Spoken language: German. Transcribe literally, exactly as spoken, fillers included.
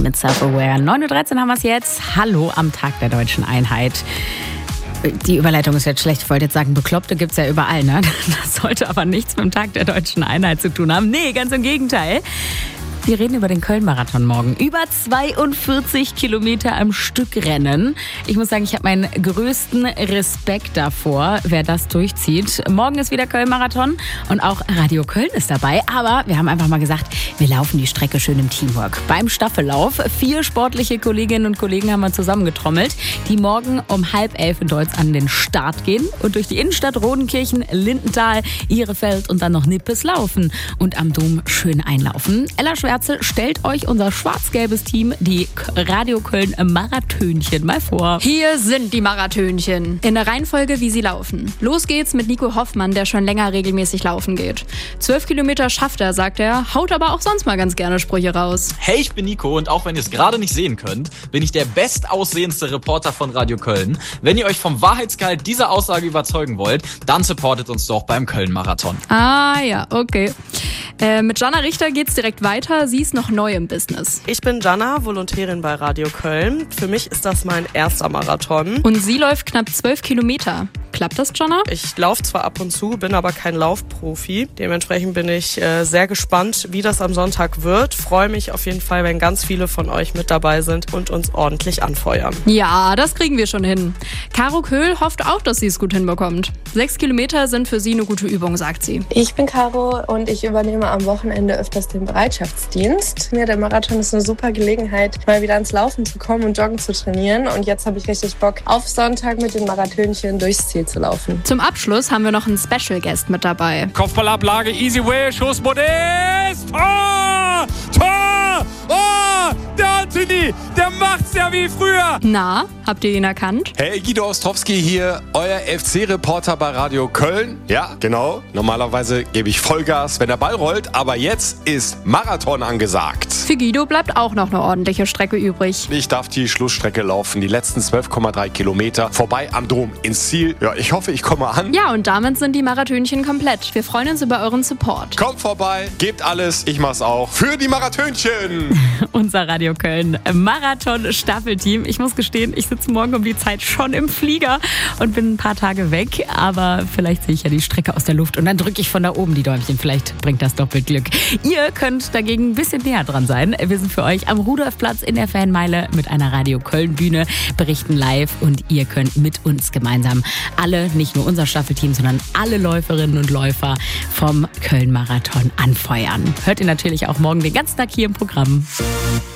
mit Self-Aware. neun Uhr dreizehn haben wir es jetzt. Hallo am Tag der Deutschen Einheit. Die Überleitung ist jetzt schlecht. Ich wollte jetzt sagen, Bekloppte gibt es ja überall, ne? Das sollte aber nichts mit dem Tag der Deutschen Einheit zu tun haben. Nee, ganz im Gegenteil. Wir reden über den Köln-Marathon morgen. Über zweiundvierzig Kilometer am Stück rennen. Ich muss sagen, ich habe meinen größten Respekt davor, wer das durchzieht. Morgen ist wieder Köln-Marathon und auch Radio Köln ist dabei. Aber wir haben einfach mal gesagt, wir laufen die Strecke schön im Teamwork. Beim Staffellauf. Vier sportliche Kolleginnen und Kollegen haben wir zusammengetrommelt, die morgen um halb elf in Deutz an den Start gehen und durch die Innenstadt Rodenkirchen, Lindenthal, Ihrefeld und dann noch Nippes laufen und am Dom schön einlaufen. Ella Schwärz stellt euch unser schwarz-gelbes Team, die Radio Köln Marathönchen, mal vor. Hier sind die Marathönchen. In der Reihenfolge, wie sie laufen. Los geht's mit Nico Hoffmann, der schon länger regelmäßig laufen geht. Zwölf Kilometer schafft er, sagt er, haut aber auch sonst mal ganz gerne Sprüche raus. Hey, ich bin Nico und auch wenn ihr es gerade nicht sehen könnt, bin ich der bestaussehendste Reporter von Radio Köln. Wenn ihr euch vom Wahrheitsgehalt dieser Aussage überzeugen wollt, dann supportet uns doch beim Köln-Marathon. Ah ja, okay. Äh, mit Jana Richter geht's direkt weiter. Sie ist noch neu im Business. Ich bin Jana, Volontärin bei Radio Köln. Für mich ist das mein erster Marathon. Und sie läuft knapp zwölf Kilometer. Klappt das, Jana? Ich laufe zwar ab und zu, bin aber kein Laufprofi. Dementsprechend bin ich äh, sehr gespannt, wie das am Sonntag wird. Freue mich auf jeden Fall, wenn ganz viele von euch mit dabei sind und uns ordentlich anfeuern. Ja, das kriegen wir schon hin. Caro Köhl hofft auch, dass sie es gut hinbekommt. Sechs Kilometer sind für sie eine gute Übung, sagt sie. Ich bin Caro und ich übernehme am Wochenende öfters den Bereitschaftsdienst. Ja, der Marathon ist eine super Gelegenheit, mal wieder ans Laufen zu kommen und joggen zu trainieren. Und jetzt habe ich richtig Bock, auf Sonntag mit den Marathönchen durchs Ziel zu laufen. Zum Abschluss haben wir noch einen Special Guest mit dabei. Kopfballablage, easy way, Schuss, Modest, Tor! Tor! Oh, der Anthony, der macht's ja wie früher. Na, habt ihr ihn erkannt? Hey, Guido Ostrowski hier, euer F C-Reporter bei Radio Köln. Ja, genau. Normalerweise gebe ich Vollgas, wenn der Ball rollt, aber jetzt ist Marathon angesagt. Für Guido bleibt auch noch eine ordentliche Strecke übrig. Ich darf die Schlussstrecke laufen, die letzten zwölf Komma drei Kilometer, vorbei am Dom ins Ziel. Ja, ich hoffe, ich komme an. Ja, und damit sind die Marathönchen komplett. Wir freuen uns über euren Support. Kommt vorbei, gebt alles, ich mach's auch. Für die Marathönchen! Unser Radio Köln Marathon-Staffelteam. Ich muss gestehen, ich sitze morgen um die Zeit schon im Flieger und bin ein paar Tage weg. Aber vielleicht sehe ich ja die Strecke aus der Luft und dann drücke ich von da oben die Däumchen. Vielleicht bringt das doppelt Glück. Ihr könnt dagegen ein bisschen näher dran sein. Wir sind für euch am Rudolfplatz in der Fanmeile mit einer Radio Köln-Bühne, berichten live und ihr könnt mit uns gemeinsam alle, nicht nur unser Staffelteam, sondern alle Läuferinnen und Läufer vom Köln-Marathon anfeuern. Hört ihr natürlich auch morgen den ganzen Tag hier im Programm.